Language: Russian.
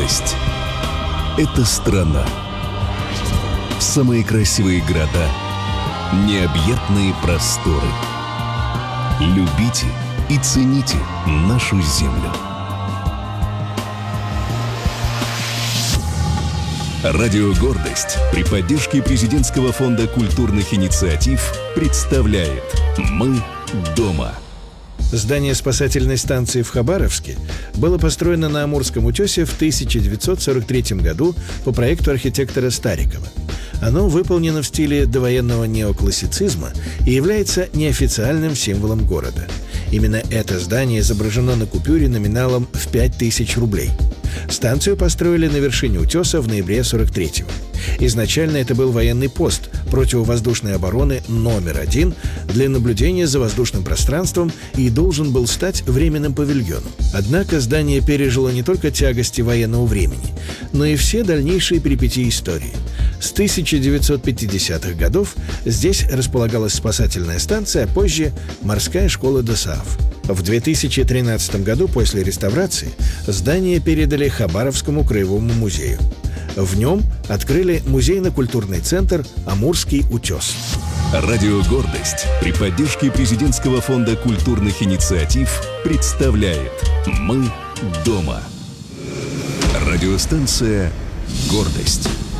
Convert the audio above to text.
гордость. Это страна. Самые красивые города, необъятные просторы. Любите и цените нашу землю. Радио «Гордость» при поддержке Президентского фонда культурных инициатив представляет «Мы дома». Здание спасательной станции в Хабаровске было построено на Амурском утесе в 1943 году по проекту архитектора Старикова. Оно выполнено в стиле довоенного неоклассицизма и является неофициальным символом города. Именно это здание изображено на купюре номиналом в 5000 рублей. Станцию построили на вершине утеса в ноябре 43-го. Изначально это был военный пост противовоздушной обороны номер 1 для наблюдения за воздушным пространством и должен был стать временным павильоном. Однако здание пережило не только тягости военного времени, но и все дальнейшие перипетии истории. С 1950-х годов здесь располагалась спасательная станция, а позже морская школа ДОСААФ. В 2013 году после реставрации здание передали Хабаровскому краевому музею. В нем открыли музейно-культурный центр «Амурский утес». Радио «Гордость» при поддержке Президентского фонда культурных инициатив представляет «Мы дома». Радиостанция «Гордость».